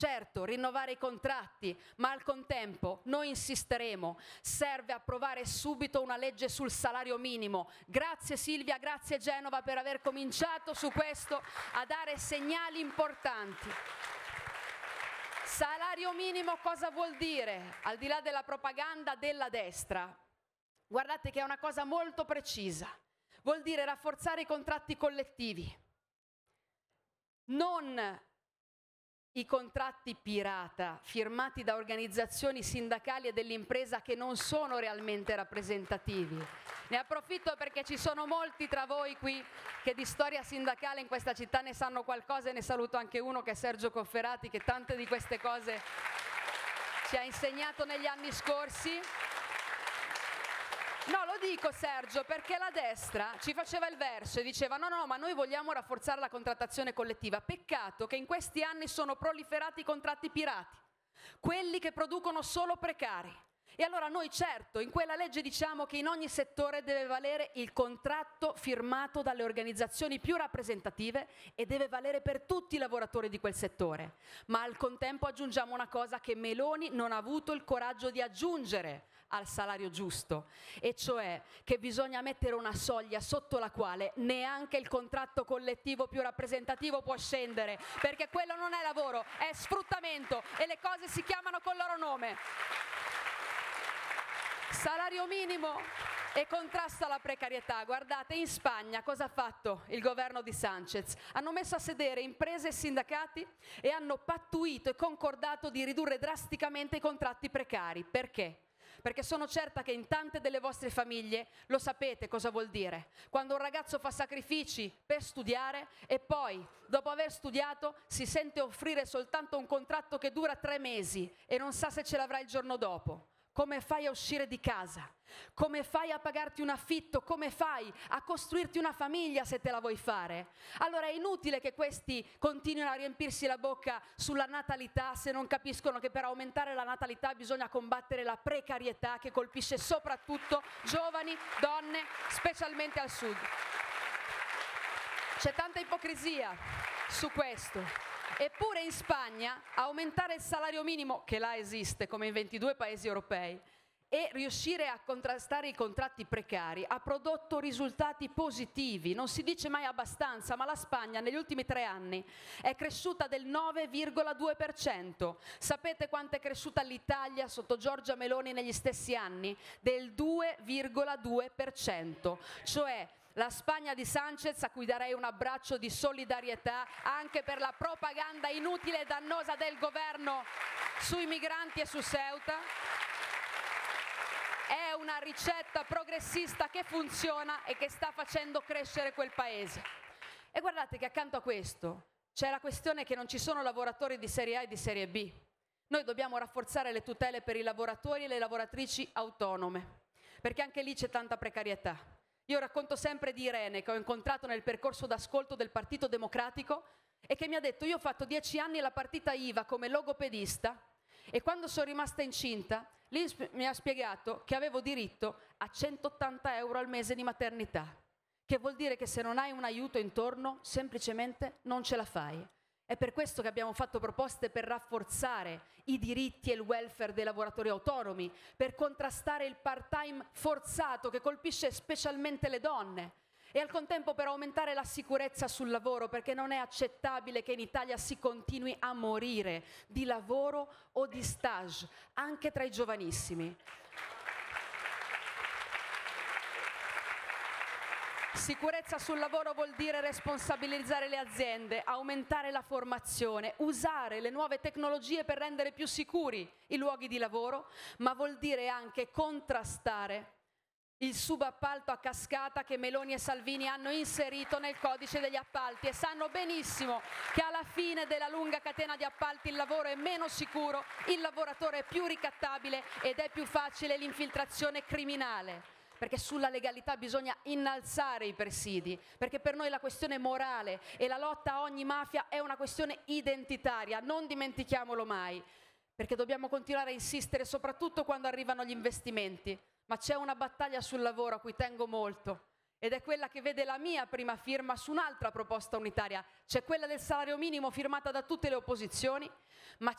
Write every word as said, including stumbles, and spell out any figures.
Certo, rinnovare i contratti, ma al contempo noi insisteremo. Serve approvare subito una legge sul salario minimo. Grazie Silvia, grazie Genova per aver cominciato su questo a dare segnali importanti. Salario minimo cosa vuol dire? Al di là della propaganda della destra, guardate che è una cosa molto precisa. Vuol dire rafforzare i contratti collettivi. Non i contratti pirata firmati da organizzazioni sindacali e dell'impresa che non sono realmente rappresentativi. Ne approfitto perché ci sono molti tra voi qui che di storia sindacale in questa città ne sanno qualcosa e ne saluto anche uno che è Sergio Cofferati, che tante di queste cose ci ha insegnato negli anni scorsi. No, lo dico Sergio, perché la destra ci faceva il verso e diceva no, no, ma noi vogliamo rafforzare la contrattazione collettiva. Peccato che in questi anni sono proliferati i contratti pirati, quelli che producono solo precari. E allora noi certo in quella legge diciamo che in ogni settore deve valere il contratto firmato dalle organizzazioni più rappresentative e deve valere per tutti i lavoratori di quel settore. Ma al contempo aggiungiamo una cosa che Meloni non ha avuto il coraggio di aggiungere al salario giusto, e cioè che bisogna mettere una soglia sotto la quale neanche il contratto collettivo più rappresentativo può scendere, perché quello non è lavoro, è sfruttamento e le cose si chiamano col loro nome. Salario minimo e contrasto alla precarietà. Guardate, in Spagna cosa ha fatto il governo di Sánchez? Hanno messo a sedere imprese e sindacati e hanno pattuito e concordato di ridurre drasticamente i contratti precari. Perché? Perché sono certa che in tante delle vostre famiglie lo sapete cosa vuol dire. Quando un ragazzo fa sacrifici per studiare e poi, dopo aver studiato, si sente offrire soltanto un contratto che dura tre mesi e non sa se ce l'avrà il giorno dopo. Come fai a uscire di casa? Come fai a pagarti un affitto? Come fai a costruirti una famiglia se te la vuoi fare? Allora è inutile che questi continuino a riempirsi la bocca sulla natalità se non capiscono che per aumentare la natalità bisogna combattere la precarietà che colpisce soprattutto giovani, donne, specialmente al sud. C'è tanta ipocrisia su questo. Eppure in Spagna aumentare il salario minimo, che là esiste come in ventidue paesi europei, e riuscire a contrastare i contratti precari ha prodotto risultati positivi. Non si dice mai abbastanza, ma la Spagna negli ultimi tre anni è cresciuta del nove virgola due per cento. Sapete quanto è cresciuta l'Italia sotto Giorgia Meloni negli stessi anni? Del due virgola due per cento. Cioè la Spagna di Sánchez, a cui darei un abbraccio di solidarietà anche per la propaganda inutile e dannosa del governo sui migranti e su Ceuta, è una ricetta progressista che funziona e che sta facendo crescere quel paese. E guardate che accanto a questo c'è la questione che non ci sono lavoratori di serie A e di serie B. Noi dobbiamo rafforzare le tutele per i lavoratori e le lavoratrici autonome, perché anche lì c'è tanta precarietà. Io racconto sempre di Irene, che ho incontrato nel percorso d'ascolto del Partito Democratico e che mi ha detto: io ho fatto dieci anni la partita I V A come logopedista e quando sono rimasta incinta lì mi ha spiegato che avevo diritto a centottanta euro al mese di maternità, che vuol dire che se non hai un aiuto intorno semplicemente non ce la fai. È per questo che abbiamo fatto proposte per rafforzare i diritti e il welfare dei lavoratori autonomi, per contrastare il part-time forzato che colpisce specialmente le donne e al contempo per aumentare la sicurezza sul lavoro, perché non è accettabile che in Italia si continui a morire di lavoro o di stage, anche tra i giovanissimi. Sicurezza sul lavoro vuol dire responsabilizzare le aziende, aumentare la formazione, usare le nuove tecnologie per rendere più sicuri i luoghi di lavoro, ma vuol dire anche contrastare il subappalto a cascata che Meloni e Salvini hanno inserito nel codice degli appalti, e sanno benissimo che alla fine della lunga catena di appalti il lavoro è meno sicuro, il lavoratore è più ricattabile ed è più facile l'infiltrazione criminale. Perché sulla legalità bisogna innalzare i presidi, perché per noi la questione morale e la lotta a ogni mafia è una questione identitaria, non dimentichiamolo mai, perché dobbiamo continuare a insistere soprattutto quando arrivano gli investimenti, ma c'è una battaglia sul lavoro a cui tengo molto ed è quella che vede la mia prima firma su un'altra proposta unitaria, c'è quella del salario minimo firmata da tutte le opposizioni, ma